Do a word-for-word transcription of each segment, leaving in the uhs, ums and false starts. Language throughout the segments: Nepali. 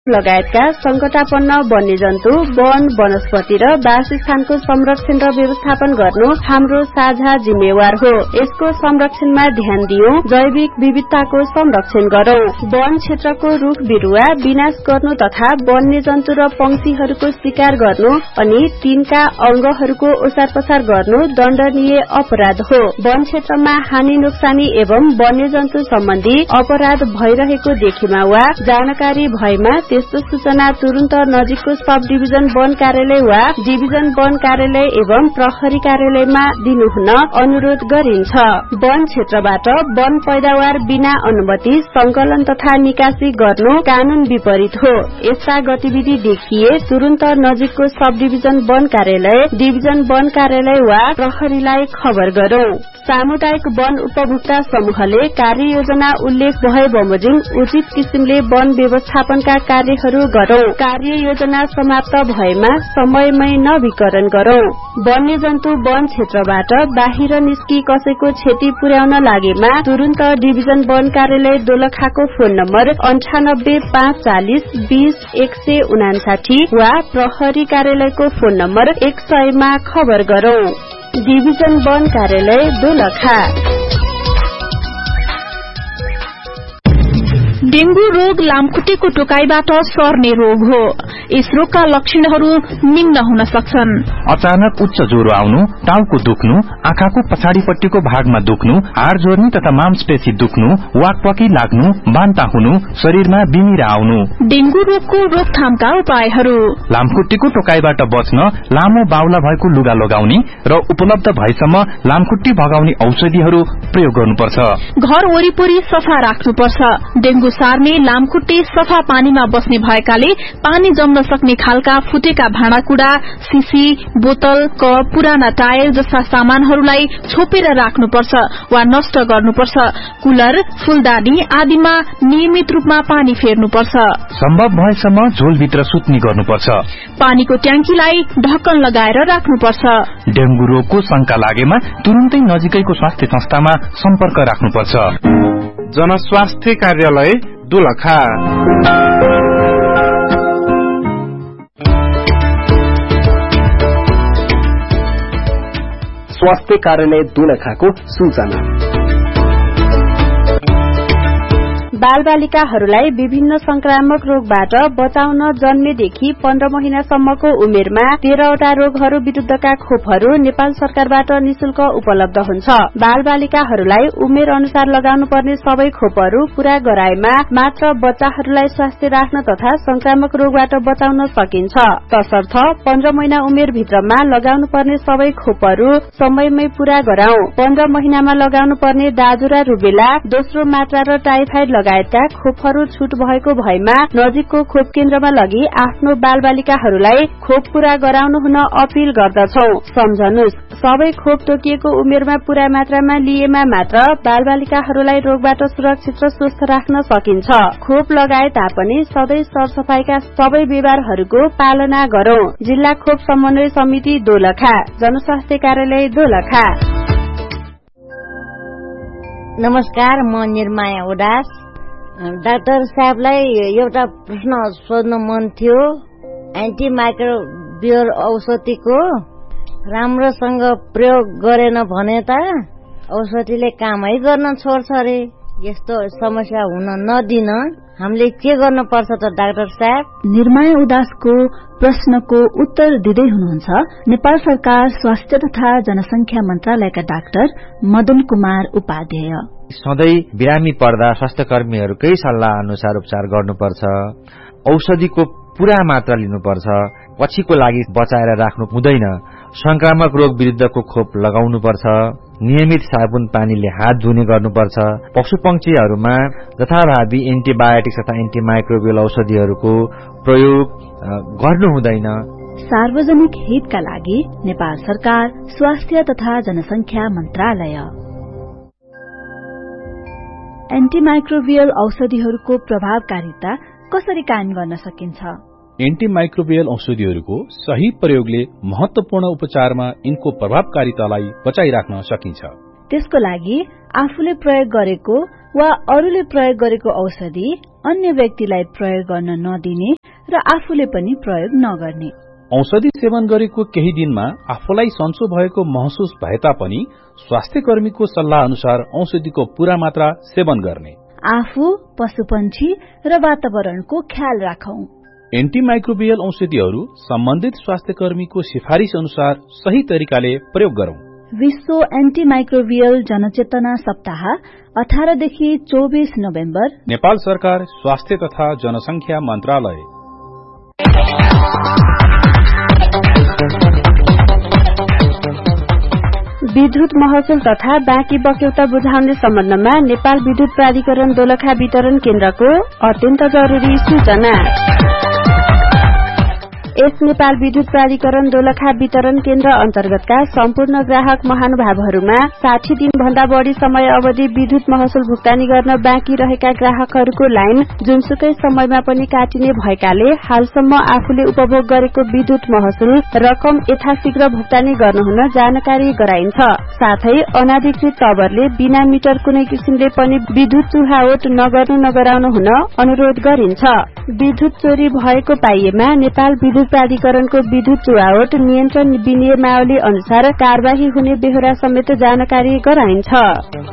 लगायतका संकटापन्न वन्यजन्तु, वन, वनस्पति र वासस्थानको संरक्षण र व्यवस्थापन गर्नु हाम्रो साझा जिम्मेवार हो। यसको संरक्षणमा ध्यान दियौं, जैविक विविधताको संरक्षण गरौं, वन क्षेत्रको रुख बिरुवा विनाश गर्नु तथा वन्यजन्तु र पंक्षीहरूको शिकार गर्नु अनि तिनका अंगहरूको ओसार पसार गर्नु दण्डनीय अपराध हो। वन क्षेत्रमा हानि नोक्सानी एवं वन्यजन्तु सम्बन्धी अपराध भइरहेको देखेमा वा जानकारी भएमा त्यस्तो सूचना तुरन्त नजिकको सब डिभिजन वन कार्यालय वा डिभिजन वन कार्यालय एवं प्रहरी कार्यालयमा दिनुहुन अनुरोध गरिन्छ। वन क्षेत्रबाट वन पैदावार बिना अनुमति संकलन तथा निकासी गर्नु कानून विपरीत हो। यस्ता गतिविधि देखिए तुरन्त नजिकको सब डिभिजन वन कार्यालय, डिभिजन वन कार्यालय वा प्रहरीलाई खबर गरौं। सामुदायिक वन उपभोक्ता समूहले कार्ययोजना उल्लेख भए बमोजिम उचित किसिमले वन व्यवस्थापनका कार्यहरू गरौं। कार्ययोजना समाप्त भएमा समयमै नवीकरण गरौं। वन्यजन्तु वन क्षेत्रबाट बाहिर निस्की कसैको क्षति पुर्याउन लागेमा तुरन्त डिभिजन वन कार्यालय दोलखाको फोन नम्बर अन्ठानब्बे पाँच चालिस बीस एक सय उनासाठी वा प्रहरी कार्यालयको फोन नम्बर एक सयमा खबर गरौं। डिभिजन वन कार्यालय दोलखा। डेंगू रोग लामखुट्टेको टोकाईबाट सर्ने रोग हो। यस रोगका लक्षणहरू निम्न हुन सक्छन्: अचानक उच्च ज्वरो आउनु, टाउको दुख्नु, आँखाको पछाडिपट्टिको भागमा दुख्नु, हाड जोर्नी तथा मांसपेशी दुख्नु, वाकवाकी लाग्नु, बान्ता हुनु, शरीरमा बिमिरा आउनु। डेंगू रोगको रोकथामका उपायहरू: लामखुट्टेको टोकाईबाट बच्न लामो बाहुला भएको लुगा लगाउने र उपलब्ध भएसम्म लामखुट्टे भगाउने औषधिहरू प्रयोग गर्नुपर्छ। घर वरिपरि सफा राख्नुपर्छ। डेंगू सार्ने लामखुट्टे सफा पानीमा बस्ने भएकाले पानी जम्न सक्ने खालका फुटेका भाँडाकुड़ा, सिसी, बोतल, कप, पुराना टायर जस्ता सामानहरूलाई छोपेर राख्नुपर्छ वा नष्ट गर्नुपर्छ। कुलर, फूलदानी आदिमा नियमित रूपमा पानी फेर्नुपर्छ। सम्भव भएसम्म झोलभित्र सुत्ने गर्नुपर्छ। पानीको ट्याङ्कीलाई ढक्कन लगाएर राख्नुपर्छ। डेंगू रोगको शंका लागेमा तुरुन्तै नजिकैको स्वास्थ्य संस्थामा सम्पर्क राख्नुपर्छ। जनस्वास्थ्य कार्यालय दोलखा। स्वास्थ्य कार्यालय दोलखाको सूचना। बाल बालिकाहरूलाई विभिन्न संक्रामक रोगबाट बचाउन जन्मेदेखि पन्ध्र महिनासम्मको उमेरमा तेह्रवटा रोगहरू विरूद्धका खोपहरू नेपाल सरकारबाट निशुल्क उपलब्ध हुन्छ। बाल बालिकाहरूलाई उमेर अनुसार लगाउनु पर्ने सबै खोपहरू पूरा गराएमा मात्र बच्चाहरूलाई स्वास्थ्य राख्न तथा संक्रामक रोगबाट बचाउन सकिन्छ। तसर्थ पन्ध्र महिना उमेर भित्रमा लगाउनु पर्ने सबै खोपहरू समयमै पूरा गराउँ। पन्ध्र महिनामा लगाउनु पर्ने दाजु र रुबेला, दोस्रो मात्रा र टाइफाइड लगायतका खोपहरू छुट भएको भएमा नजिकको खोप केन्द्रमा लगी आफ्नो बाल बालिकाहरूलाई खोप पूरा गराउनु हुन अपील गर्दछौं। सम्झनुस्, सबै खोप तोकिएको उमेरमा पूरा मात्रामा लिएमा मात्र बाल बालिकाहरूलाई रोगबाट सुरक्षित र स्वस्थ राख्न सकिन्छ। खोप लगाए तापनि सधैँ सरसफाईका सबै व्यवहारहरूको पालना गरौं। जिल्ला खोप समन्वय समिति दोलखा, जनस्वास्थ्य कार्यालय दोलखा। नमस्कार, म निर्माया उदास। डाक्टर साहबलाई एउटा प्रश्न सोध्न मन थियो। एन्टी माइक्रोबियल औषधिको राम्रोसँग प्रयोग गरेन भने त औषधिले कामै गर्न छोड्छ अरे। यस्तो समस्या हुन नदिन हामीले के गर्न पर्छ त डाक्टर साहब? निर्माया उदासको प्रश्नको उत्तर दिँदै हुनुहुन्छ नेपाल सरकार स्वास्थ्य तथा जनसंख्या मन्त्रालयका डाक्टर मदन कुमार उपाध्याय। सधैँ बिरामी पर्दा स्वास्थ्य कर्मीहरूकै सल्लाह अनुसार उपचार गर्नुपर्छ। औषधिको पूरा मात्रा लिनुपर्छ। पछिको लागि बचाएर राख्नु हुँदैन। संक्रामक रोग विरुद्धको खोप लगाउनुपर्छ। नियमित साबुन पानीले हात धुने गर्नुपर्छ। पशुपक्षीहरूमा जथाभावी एन्टिबायोटिक तथा एन्टिमाइक्रोबियल औषधिहरूको प्रयोग गर्नु हुँदैन। सार्वजनिक हितका लागि नेपाल सरकार स्वास्थ्य तथा जनसंख्या मन्त्रालय। एन्टिमाइक्रोबियल औषधिहरूको प्रभावकारिता कसरी कायम गर्न सकिन्छ? एन्टिमाइक्रोबियल औषधिहरूको सही प्रयोगले महत्वपूर्ण उपचारमा यिनको प्रभावकारितालाई बचाइराख्न सकिन्छ। त्यसको लागि आफूले प्रयोग गरेको वा अरूले प्रयोग गरेको औषधि अन्य व्यक्तिलाई प्रयोग गर्न नदिने र आफूले पनि प्रयोग नगर्ने। औषधि सेवन गरेको केही दिनमा आफूलाई सन्चो भएको महसुस भए तापनि स्वास्थ्य कर्मीको सल्लाह अनुसार औषधिको पूरा मात्रा सेवन गर्ने। आफू, पशुपन्छी र वातावरणको ख्याल राखौं। एन्टिमाइक्रोबियल औषधिहरू सम्बन्धित स्वास्थ्य कर्मीको सिफारिश अनुसार सही तरिकाले प्रयोग गरौं। विश्व एन्टिमाइक्रोबियल जनचेतना सप्ताह अठारदेखि चौबिस नोभेम्बर। नेपाल सरकार स्वास्थ्य तथा जनसंख्या मन्त्रालय। विद्युत महसुल तथा बाँकी बक्यौता बुझाउने सम्बन्धमा नेपाल विद्युत प्राधिकरण दोलखा वितरण केन्द्रको अत्यन्त जरुरी सूचना। यस नेपाल विद्युत प्राधिकरण दोलखा वितरण केन्द्र अन्तर्गतका सम्पूर्ण ग्राहक महानुभावहरूमा साठी दिन भन्दा बढ़ी समय अवधि विद्युत महसुल भुक्तानी गर्न बाँकी रहेका ग्राहकहरूको लाइन जुनसुकै समयमा पनि काटिने भएकाले हालसम्म आफूले उपभोग गरेको विद्युत महसुल रकम यथाशीघ्र भुक्तानी गर्नुहुन जानकारी गराइन्छ। साथै अनाधिकृत टवरले बिना मिटर कुनै किसिमले पनि विद्युत चुहावट नगर्नु नगराउनु हुन अनुरोध गरिन्छ। विद्युत चोरी भएको पाइएमा नेपाल विद्युत प्राधिकरणको विद्युत चुहावट नियन्त्रण विनियमावली अनुसार कार्यवाही हुने बेहोरा समेत जानकारी गराइन्छ।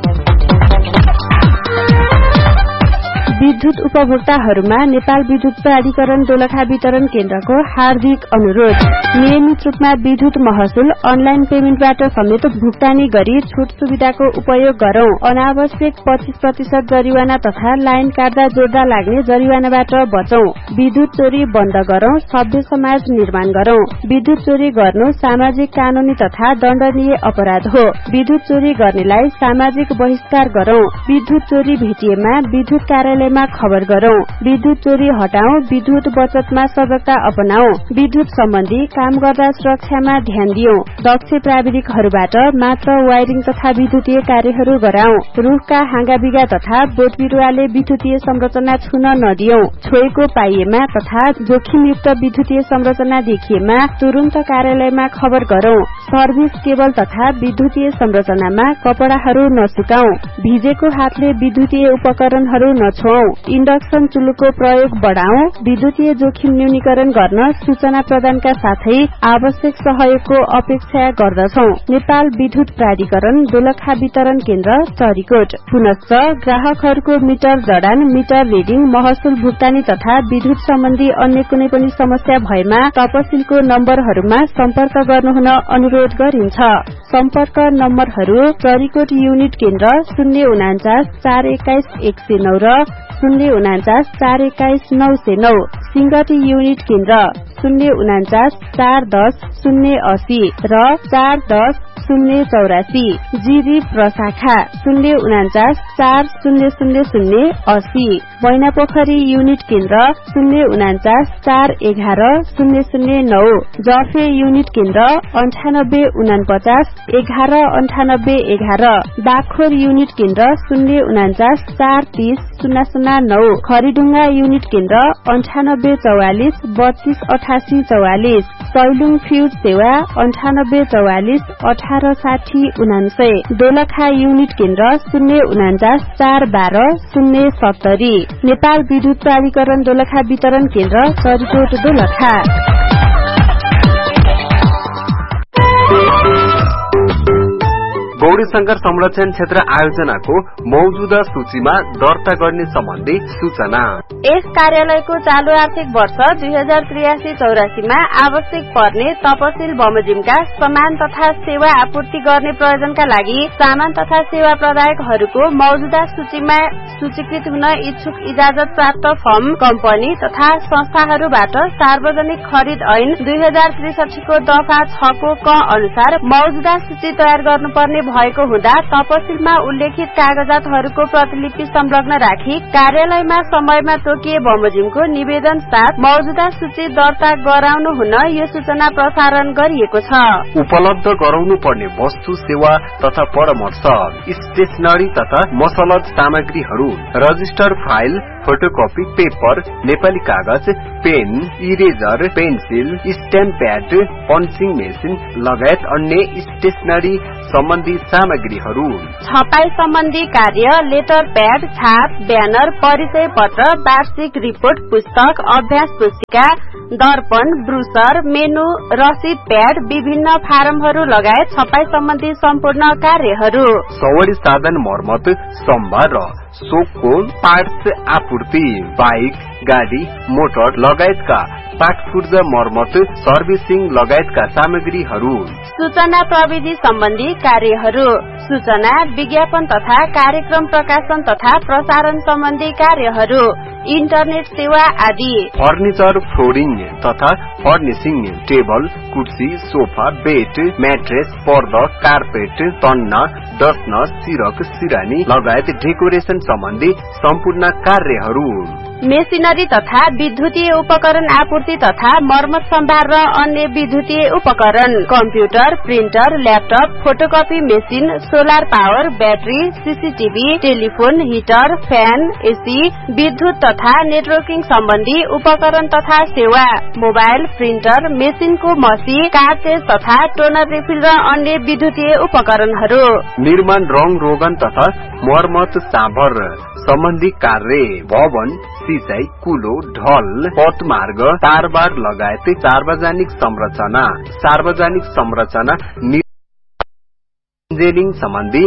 विद्युत उपभोक्ताहरूमा नेपाल विद्युत प्राधिकरण दोलखा वितरण केन्द्रको हार्दिक अनुरोध। नियमित रूपमा विद्युत महसुल अनलाइन पेमेन्टबाट समेत भुक्तानी गरी छुट सुविधाको उपयोग गरौं। अनावश्यक पच्चीस प्रतिशत जरिवाना तथा लाइन काट्दा जोड्दा लाग्ने जरिवानाबाट बचौं। विद्युत चोरी बन्द गरौं, सभ्य समाज निर्माण गरौं। विद्युत चोरी गर्नु सामाजिक कानूनी तथा दण्डनीय अपराध हो। विद्युत चोरी गर्नेलाई सामाजिक बहिष्कार गरौं। विद्युत चोरी भेटिएमा विद्युत कार्यालय खबर गरौं। विद्युत चोरी हटाऊ, विद्युत बचतमा सजगता अपनाऊ। विद्युत सम्बन्धी काम गर्दा सुरक्षामा ध्यान दियौं। दक्ष प्राविधिकहरूबाट मात्र वायरिङ तथा विद्युतीय कार्यहरू गराऊ। रुखका हाँगाबिगा तथा बोट बिरुवाले विद्युतीय संरचना छुन नदियौं। छोएको पाइएमा तथा जोखिमयुक्त विद्युतीय संरचना देखिएमा तुरन्त कार्यालयमा खबर गरौं। सर्भिस केबल तथा विद्युतीय संरचनामा कपडाहरू नसुकाऊ। भिजेको हातले विद्युतीय उपकरणहरू नछुवाऊ। इन्डक्सन चुलोको प्रयोग बढ़ाऊ। विद्युतीय जोखिम न्यूनीकरण गर्न सूचना प्रदानका साथै आवश्यक सहयोगको अपेक्षा गर्दछौ। नेपाल विद्युत प्राधिकरण दोलखा वितरण केन्द्र चरीकोट। पुनश्च ग्राहकहरूको मिटर जडान, मिटर रिडिङ, महसुल भुक्तानी तथा विद्युत सम्बन्धी अन्य कुनै पनि समस्या भएमा तपसिलको नम्बरहरूमा सम्पर्क गर्नुहुन अनुरोध गरिन्छ। सम्पर्क नम्बरहरू चरीकोट युनिट केन्द्र शून्य उनान्चास चार एक्काइस एक सय नौ र शून्य उनान्चास चार एक्काइस नौ सय नौ। सिंगटी युनिट केन्द्र शून्य उनान्चास चार दस शून्य अस्सी र चार दस शून्य चौरासी। जिरी प्रशाखा शून्य उनान्चास चार शून्य शून्य शून्य अस्सी। मैनापोखरी युनिट केन्द्र शून्य उनान्चास चार एघार शून्य शून्य नौ। जफे युनिट केन्द्र अन्ठानब्बे उनापचास एघार अन्ठानब्बे एघार। बाखोर युनिट केन्द्र शून्य उनान्चास चार तीस शून्य शून्य नौ। खरीडुङ्गा युनिट केन्द्र अन्ठानब्बे चौवालिस बत्तीस अठासी चौवालिस। सैलुङ फ्यूज सेवा अन्ठानब्बे चौवालिस अठार साठी उनान्सय। दोलखा युनिट केन्द्र शून्य उनान्चास चार बाह्र शून्य सत्तरी। नेपाल विद्युत प्राधिकरण दोलखा वितरण केन्द्र चरीकोट दोलखा। गौरी शंकर संरक्षण क्षेत्र आयोजनाको मौजूदा सूचीमा दर्ता गर्ने सम्बन्धी सूचना। यस कार्यालयको चालू आर्थिक वर्ष दुई हजार त्रियासी चौरासीमा आवश्यक पर्ने तपसिल बमोजिमका सामान तथा सेवा आपूर्ति गर्ने प्रयोजनका लागि सामान तथा सेवा प्रदायकहरूको मौजूदा सूचीमा सूचीकृत हुन इच्छुक इजाजत प्राप्त फर्म, कम्पनी तथा संस्थाहरूबाट सार्वजनिक खरिद ऐन दुई हजार त्रिसठीको दफा छको क अनुसार मौजूदा सूची तयार गर्नुपर्ने भएको हुँदा तपसिलमा उल्लेखित कागजातहरूको प्रतिलिपि संलग्न राखी कार्यालयमा समयमा तोकिए बमोजिमको निवेदन साथ मौजूदा सूची दर्ता गराउनु हुन यो सूचना प्रसारण गरिएको छ। उपलब्ध गराउनु पर्ने वस्तु, सेवा तथा परामर्श, स्टेशनरी तथा मसलत सामग्रीहरू, register file, photocopy paper, Nepali कागज, pain, eraser, pencil, stamp pad, punching machine लगायत अन्य स्टेशनरी सम्बन्धी सामग्रीहरू, छपाई सम्बन्धी कार्य, लेटर प्याड, छाप, ब्यानर, परिचय पत्र, वार्षिक रिपोर्ट पुस्तक, अभ्यास पुस्तिका, दर्पण, ब्रुसर, मेनु, रसिद प्याड, विभिन्न फारमहरू लगायत छपाई सम्बन्धी सम्पूर्ण कार्यहरू, सवारी साधन मर्मत, स्तम्भ र सोकको पार्ट्स आपूर्ति, बाइक, गाडी, मोटर लगायतका पाटपुर्जा मर्मत, सर्भिसिङ लगायतका सामग्रीहरू, सूचना प्रविधि सम्बन्धी कार्यहरू, सूचना, विज्ञापन तथा कार्यक्रम प्रकाशन तथा प्रसारण सम्बन्धी कार्यहरू, इन्टरनेट सेवा आदि, फर्निचर, फ्लोरिङ तथा फर्निसिङ, टेबल, कुर्सी, सोफा, बेड, म्याट्रेस, पर्दा, कार्पेट, तन्ना, डस्न, सिरक, सिरानी लगायत डेकोरेसन सम्बन्धी सम्पूर्ण कार्यहरू, मेसिनरी तथा विद्युतीय उपकरण आपूर्ति तथा मर्मत सम्भार र अन्य विद्युतीय उपकरण, computer, printer, laptop, photocopy machine, solar power, battery, CCTV, telephone, heater, fan, AC, विद्युत तथा नेटवर्किङ सम्बन्धी उपकरण तथा सेवा, मोबाइल, प्रिन्टर, मेसिनको मसी, कार्टेज तथा टोनर रिफिल र अन्य विद्युतीय उपकरणहरू, निर्माण, रङ रोगन तथा मर्मत साभर सम्बन्धी कार्य, भवन, सिंचाई, कुलो, ढल, पथमार्ग, तारबार लगायत सार्वजनिक संरचना, सार्वजनिक संरचना इन्जिनियरिङ सम्बन्धी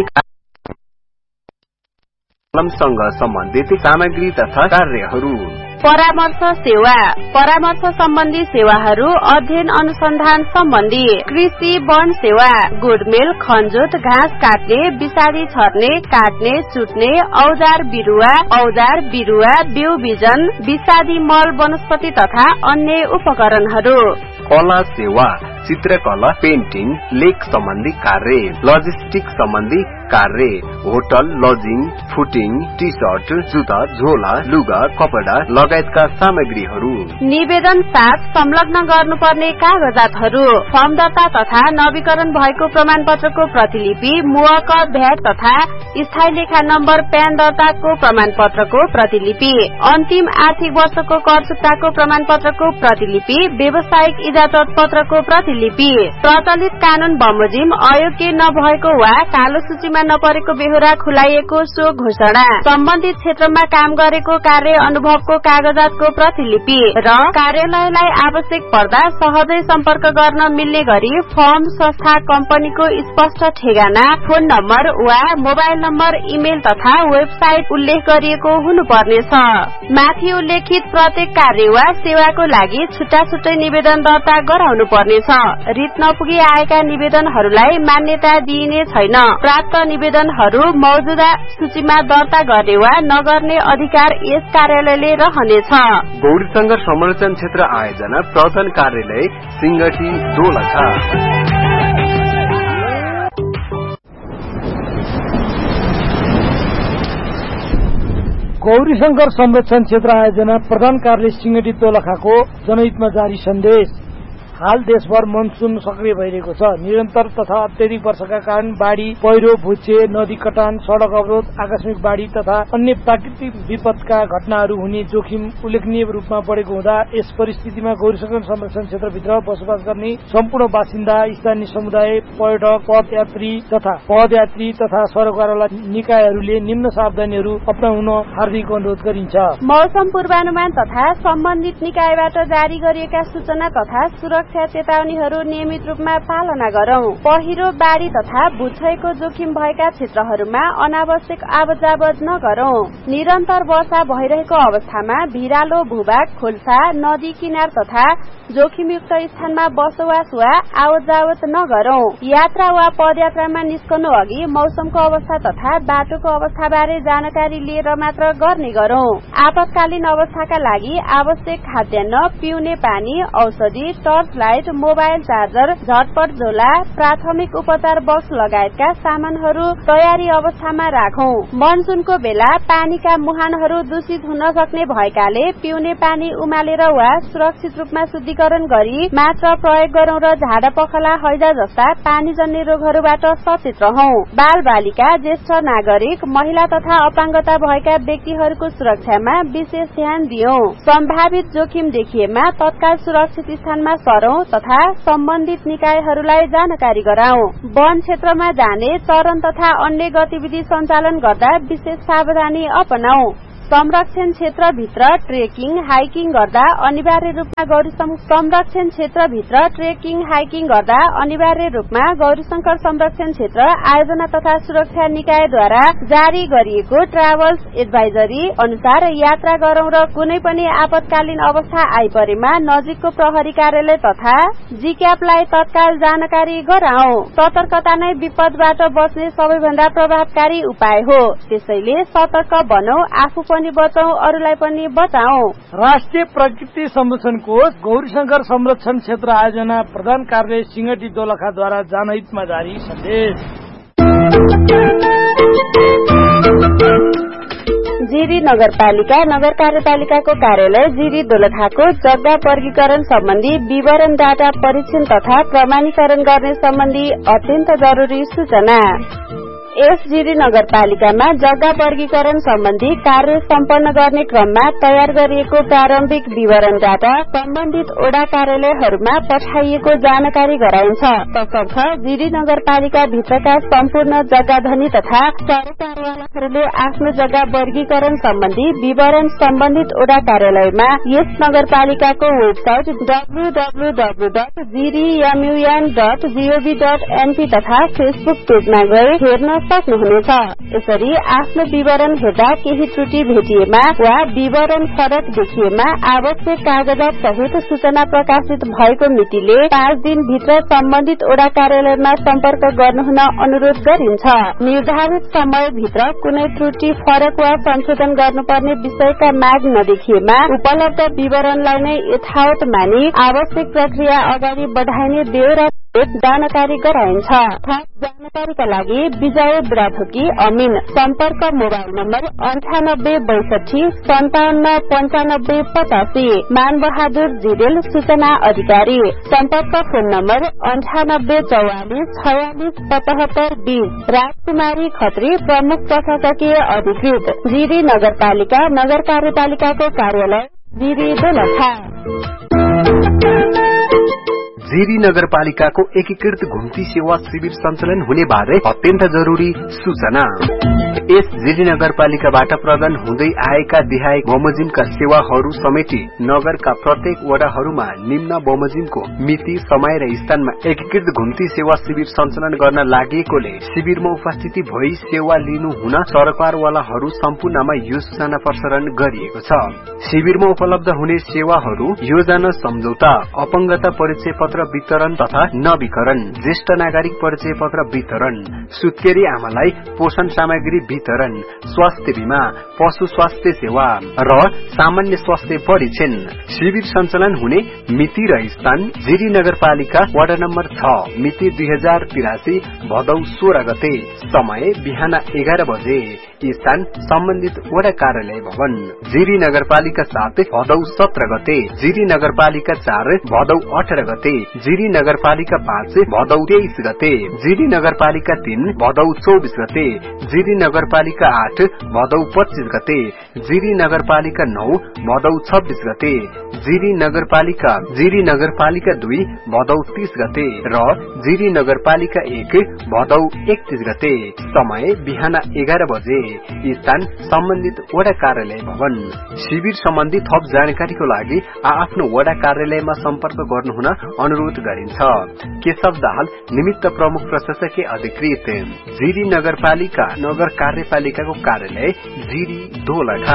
सँग सम्बन्धित सामग्री तथा कार्यहरू, परामर्श सेवा, परामर्श सम्बन्धी सेवाहरू, अध्ययन अनुसन्धान सम्बन्धी, कृषि वन सेवा, गुडमेल, खनजोत, घाँस काट्ने, बिसारी छर्ने, काट्ने, चुट्ने, औजार बिरुवा, औजार बिरुवा, बिउ बिजन, विषादी मल, वनस्पति तथा अन्य उपकरणहरू, कला सेवा, चित्रकला, पेन्टिङ, लेख सम्बन्धी कार्य, लजिस्टिक सम्बन्धी कार्य, hotel, lodging, footing, T short, जुत्ता, झोला, लुगा, कपडा लगायतका सामग्रीहरू, निवेदन साथ संलग्न गर्नुपर्ने कागजातहरू, फर्म दर्ता तथा नवीकरण भएको प्रमाणपत्रको प्रतिलिपि, मुहक, भ्याट तथा स्थायी लेखा नम्बर, प्यान दर्ताको प्रमाणपत्रको प्रतिलिपि, अन्तिम आर्थिक वर्षको कर चुक्ताको प्रमाणपत्रको प्रतिलिपि, व्यावसायिक इजाजत पत्रको प्रतिलिपि, प्रचलित कानून बमोजिम अयोग्य नभएको वा कालो सूचीमा नपरेको बेहोरा खुलाइएको सो घोषणा, सम्बन्धित क्षेत्रमा काम गरेको कार्य अनुभवको कागजातको प्रतिलिपि र कार्यालयलाई आवश्यक पर्दा सहजै सम्पर्क गर्न मिल्ने गरी फर्म, संस्था, कम्पनीको स्पष्ट ठेगाना, फोन नम्बर वा मोबाइल नम्बर, इमेल तथा वेबसाइट उल्लेख गरिएको हुनुपर्नेछ। माथि उल्लेखित प्रत्येक कार्य वा सेवाको लागि छुट्टा छुट्टै निवेदन दर्ता गराउनु पर्नेछ। रिट नपुगी आएका निवेदनहरूलाई मान्यता दिइने छैन। प्राप्त निवेदनहरू मौजूदा सूचीमा दर्ता गर्ने वा नगर्ने अधिकार यस कार्यालयले रहनेछ। गौरीशंकर संरक्षण क्षेत्र आयोजना प्रधान कार्यालय सिंगठी दोलखा। गौरीशंकर संरक्षण क्षेत्र आयोजना प्रधान कार्यालय सिंगठी दोलखाको जनहितमा जारी सन्देश। हाल देशभर मनसून सक्रिय भइरहेको छ। निरन्तर तथा अत्यधिक वर्षाका कारण बाढ़ी, पहिरो, भुच्चे, नदी कटान, सड़क अवरोध, आकस्मिक बाढ़ी तथा अन्य प्राकृतिक विपदका घटनाहरू हुने जोखिम उल्लेखनीय रूपमा बढेको हुँदा यस परिस्थितिमा गौरीशंकर संरक्षण क्षेत्रभित्र बसोबास गर्ने सम्पूर्ण बासिन्दा, स्थानीय समुदाय, पर्यटक, पदयात्री तथा पदयात्री तथा सरोकारवाला निकायहरूले निम्न सावधानीहरू अपनाउन हार्दिक अनुरोध गरिन्छ। मौसम पूर्वानुमान तथा सम्बन्धित निकायबाट जारी गरिएका सूचना तथा सुरक्षा चेतावनीहरू नियमित रूपमा पालना गरौं। पहिरो, बाढ़ी तथा भूक्षयको जोखिम भएका क्षेत्रहरूमा अनावश्यक आवतजावत नगरौं। निरन्तर वर्षा भइरहेको अवस्थामा भिरालो भूभाग, खोल्सा, नदी किनार तथा जोखिमयुक्त स्थानमा बसोबास वा आवतजावत नगरौं। यात्रा वा पदयात्रामा निस्कनु अघि मौसमको अवस्था तथा बाटोको अवस्थाबारे जानकारी लिएर मात्र गर्ने गरौं। आपतकालीन अवस्थाका लागि आवश्यक खाद्यान्न, पिउने पानी, औषधि, टर्च लाइट, मोबाइल चार्जर, झटपट झोला, प्राथमिक उपचार बक्स लगायतका सामानहरू तयारी अवस्थामा राखौं। मनसूनको बेला पानीका मुहानहरू दूषित हुन सक्ने भएकाले पिउने पानी उमालेर वा सुरक्षित रूपमा शुद्धिकरण गरी मात्र प्रयोग गरौं र झाडा पखला, हैजा जस्ता पानीजन्य रोगहरूबाट सचेत रहौं। बाल बालिका, ज्येष्ठ नागरिक, महिला तथा अपाङ्गता भएका व्यक्तिहरूको सुरक्षामा विशेष ध्यान दियौं। सम्भावित जोखिम देखिएमा तत्काल सुरक्षित स्थानमा सरौं तथा सम्बन्धित निकायहरूलाई जानकारी गराउँ। वन क्षेत्रमा जाने, चरण तथा अन्य गतिविधि सञ्चालन गर्दा विशेष सावधानी अपनाऊ। संरक्षण क्षेत्रभित्र ट्रेकिङ हाइकिङ गर्दा अनिवार्य रूपमा गौरी संरक्षण क्षेत्रभित्र ट्रेकिङ हाइकिङ गर्दा अनिवार्य रूपमा गौरीशंकर संरक्षण क्षेत्र आयोजना तथा सुरक्षा निकायद्वारा जारी गरिएको ट्राभल्स एडभाइजरी अनुसार यात्रा गरौं र कुनै पनि आपतकालीन अवस्था आइपरेमा नजिकको प्रहरी कार्यालय तथा जीक्यापलाई तत्काल जानकारी गराऔं। सतर्कता नै विपदबाट बच्ने सबैभन्दा प्रभावकारी उपाय हो, त्यसैले सतर्क बनौं, आफू पनि बचौं, अरूलाई पनि बचाऔं। राष्ट्रिय प्रकृति संरक्षण कोष गौरीशंकर संरक्षण क्षेत्र आयोजना प्रधान कार्यालय सिंगटी दोलखाद्वारा जनहितमा जारी सन्देश। जिरी नगरपालिका नगर कार्यपालिकाको कार्यालय जिरी दोलखाको जग्गा वर्गीकरण सम्बन्धी विवरण डाटा परीक्षण तथा प्रमाणीकरण गर्ने सम्बन्धी अत्यन्त जरुरी सूचना। यस जिरी नगरपालिकामा जग्गा वर्गीकरण सम्बन्धी कार्य सम्पन्न गर्ने क्रममा तयार गरिएको प्रारम्भिक विवरण डाटा सम्बन्धित ओडा कार्यालयहरूमा पठाइएको जानकारी गराइन्छ। तसर्थ जिरी नगरपालिका भित्रका सम्पूर्ण जग्गाधनी तथा सरकारवालाहरूले आफ्नो जग्गा वर्गीकरण सम्बन्धी विवरण सम्बन्धित ओडा कार्यालयमा यस नगरपालिकाको website W W W dot जिरीएमयूएन dot gov dot NP तथा फेसबुक पेजमा गई हेर्न सक्नुहुनेछ। यसरी आफ्नो विवरण हेर्दा केही त्रुटि भेटिएमा वा विवरण फरक देखिएमा आवश्यक कागजात सहित सूचना प्रकाशित भएको मितिले पाँच दिन भित्र सम्बन्धित ओडा कार्यालयमा सम्पर्क गर्नुहुन अनुरोध गरिन्छ। निर्धारित समय भित्र कुनै त्रुटि फरक वा संशोधन गर्नुपर्ने विषयका माग नदेखिएमा उपलब्ध विवरणलाई नै यथावत मानि आवश्यक प्रक्रिया अगाडि बढ़ाइने बेहोरा जानकारी गराइन्छ। थप जानकारीका लागि विजय बुढाथोकी अमिन, सम्पर्क मोबाइल नम्बर अन्ठानब्बे बैसठी सन्ताउन्न पञ्चानब्बे पचासी। मानबहादुर जिरेल सूचना अधिकारी, सम्पर्क फोन नम्बर अन्ठानब्बे चौवालिस छयालिस पचहत्तर बीस। राजकुमारी खत्री, प्रमुख प्रशासकीय अधिकृत, जिरी नगरपालिका नगर कार्यपालिकाको कार्यालय जिरी दोलखा। जिरी नगरपालिकाको एकीकृत घुम्ती सेवा शिविर सञ्चालन हुने बारे अत्यन्त जरुरी सूचना। यस जिरी नगरपालिकाबाट प्रदान हुँदै आएका देहायक बमोजिमका सेवाहरू समेटी नगरका प्रत्येक वडाहरूमा निम्न बमोजिमको मिति, समय र स्थानमा एकीकृत घुम्ती सेवा शिविर सञ्चालन गर्न लागेकोले शिविरमा उपस्थिति भई सेवा लिनु हुन सरकारवालाहरू सम्पूर्णमा यो सूचना प्रसारण गरिएको छ। शिविरमा उपलब्ध हुने सेवाहरू योजना सम्झौता, अपंगता परिचय पत्र वितरण तथा नवीकरण, ज्येष्ठ नागरिक परिचय पत्र वितरण, सुत्केरी आमालाई पोषण सामग्री वितरण, स्वास्थ्य बीमा, पशु स्वास्थ्य सेवा र सामान्य स्वास्थ्य परीक्षण। शिविर सञ्चालन हुने मिति र स्थान जिरी नगरपालिका वार्ड नम्बर छ, मिति दुई हजार तिरासी, भदौ सोह्र गते, समय बिहान एघार बजे, स्थान सम्बन्धित वडा कार्यालय भवन। जिरी नगरपालिका सात, भदौ सत्र गते, जिरी नगरपालिका चार, भदौ अठार गते, जिरी नगरपालिका पाँच, भदौ तेइस गते, जिरी नगरपालिका तीन, भदौ चौबिस गते, जिरी नगरपालिका आठ, भदौ पच्चीस गते, जिरी नगरपालिका नौ, भदौ छब्बीस गते, जिरी नगरपालिका जिरी नगरपालिका दुई, भदौ तीस गते र जिरी नगरपालिका एक, भदौ एकतीस गते, समय बिहान एघार बजे, स्थान सम्बन्धित वडा कार्यालय भवन। शिविर सम्बन्धी थप जानकारीको लागि आफ्नो वडा कार्यालयमा सम्पर्क गर्नुहुन अनुरोध गरिन्छ। केशव दाहाल, निमित्त प्रमुख प्रशासकीय अधिकृत, जिरी नगरपालिका नगर कार्यपालिकाको कार्यालय जिरी दोलखा।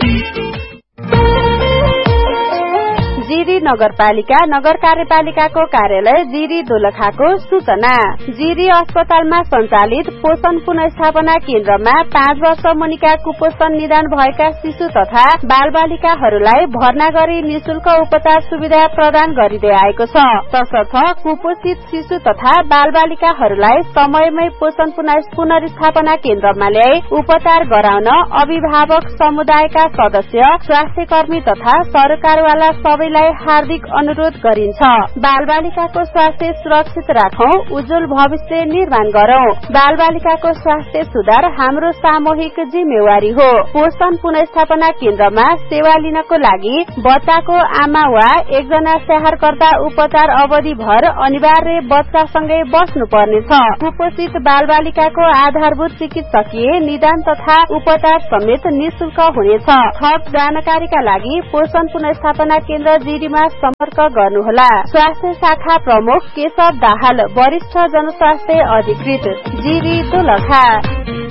जिरी नगरपालिका नगर कार्यपालिकाको कार्यालय जिरी दोलखाको सूचना। जिरी अस्पतालमा सञ्चालित पोषण पुनर्स्थापना केन्द्रमा पाँच वर्ष मुनिका कुपोषण निदान भएका शिशु तथा बाल बालिकाहरूलाई भर्ना गरी निशुल्क उपचार सुविधा प्रदान गरिँदै आएको छ। तसर्थ कुपोषित शिशु तथा बाल बालिकाहरूलाई समयमै पोषण पुनर्स्थापना केन्द्रमा ल्याई उपचार गराउन अभिभावक, समुदायका सदस्य, स्वास्थ्य कर्मी तथा सरकारवाला सबैलाई सबैलाई हार्दिक अनुरोध गरिन्छ। बालबालिकाको स्वास्थ्य सुरक्षित राखौं, उज्जवल भविष्य निर्माण गरौं। बालबालिकाको स्वास्थ्य सुधार हाम्रो सामूहिक जिम्मेवारी हो। पोषण पुनर्स्थापना केन्द्रमा सेवा लिनको लागि बच्चाको आमा वा एकजना स्याहारकर्ता उपचार अवधि भर अनिवार्य बच्चासँगै बस्नु पर्नेछ। कुपोषित बालबालिकाको आधारभूत चिकित्सकीय निदान तथा उपचार समेत निशुल्क हुनेछ। थप जानकारीका लागि पोषण पुनर्स्थापना केन्द्र जिरीमा सम्पर्क गर्नुहोला। स्वास्थ्य शाखा प्रमुख केशव दाहाल, वरिष्ठ जनस्वास्थ्य अधिकृत, जिरी दोलखा।